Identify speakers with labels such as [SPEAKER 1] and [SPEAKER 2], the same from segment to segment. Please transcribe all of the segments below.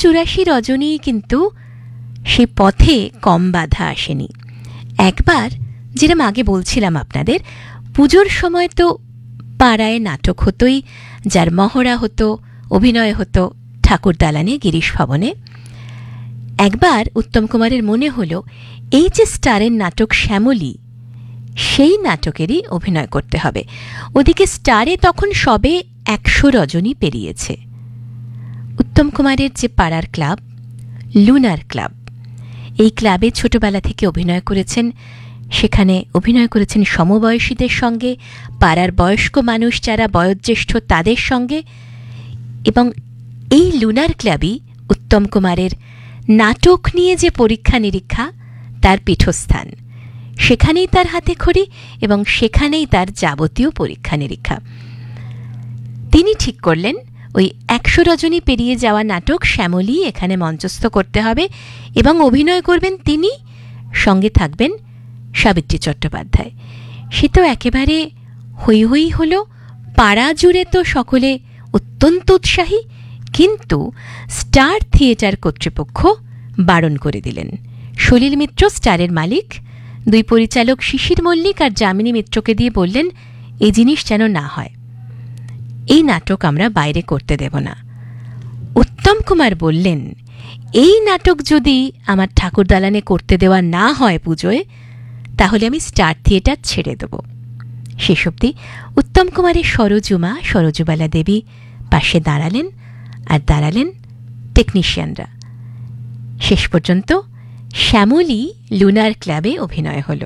[SPEAKER 1] 84 রজনী কিন্তু সে পথে কম বাধা আসেনি। একবার যেরকম আগে বলছিলাম আপনাদের, পুজোর সময় তো পাড়ায় নাটক হতোই, যার মহড়া হতো, অভিনয় হতো ঠাকুর দালানে, গিরিশ ভবনে। একবার উত্তম কুমারের মনে হলো এই যে স্টারের নাটক শ্যামলী, সেই নাটকেরই অভিনয় করতে হবে। ওদিকে স্টারে তখন সবে 100 রজনী পেরিয়েছে। উত্তম কুমারের যে পাড়ার ক্লাব, লুনার ক্লাব, এই ক্লাবে ছোটবেলা থেকে অভিনয় করেছেন। সেখানে অভিনয় করেছেন সমবয়সীদের সঙ্গে, পাড়ার বয়স্ক মানুষ যারা বয়োজ্যেষ্ঠ তাদের সঙ্গে, এবং এই লুনার ক্লাবই উত্তম কুমারের নাটক নিয়ে যে পরীক্ষা নিরীক্ষা তার পীঠস্থান। সেখানেই তার হাতে খড়ি এবং সেখানেই তার যাবতীয় পরীক্ষা নিরীক্ষা। তিনি ঠিক করলেন ওই 100 রজনী পেরিয়ে যাওয়া নাটক শ্যামলী এখানে মঞ্চস্থ করতে হবে, এবং অভিনয় করবেন তিনি, সঙ্গে থাকবেন সাবিত্রী চট্টোপাধ্যায়। সে তো একেবারে হই হই হল, পাড়া জুড়ে তো সকলে অত্যন্ত উৎসাহী। কিন্তু স্টার থিয়েটার কর্তৃপক্ষ বারণ করে দিলেন। সলিল মিত্র, স্টারের মালিক, দুই পরিচালক শিশির মল্লিক আর যামিনী মিত্রকে দিয়ে বললেন এই জিনিস যেন না হয়, এই নাটক আমরা বাইরে করতে দেব না। উত্তম কুমার বললেন এই নাটক যদি আমার ঠাকুর দালানে করতে দেওয়া না হয় পুজোয়, তাহলে আমি স্টার থিয়েটার ছেড়ে দেব। শেষ অবধি উত্তম কুমারের সরজুমা, সরজুবালা দেবী পাশে দাঁড়ালেন, আর দাঁড়ালেন টেকনিশিয়ানরা। শেষ পর্যন্ত শ্যামলী লুনার ক্লাবে অভিনয় হল।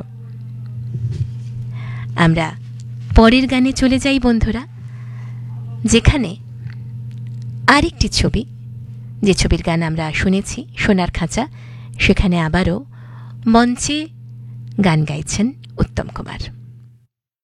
[SPEAKER 1] আমরা পরের গানে চলে যাই বন্ধুরা, যেখানে আরেকটি ছবি, যে ছবির গান আমরা শুনেছি সোনার খাঁচা, সেখানে আবারও মঞ্চে গান গাইছেন উত্তম কুমার।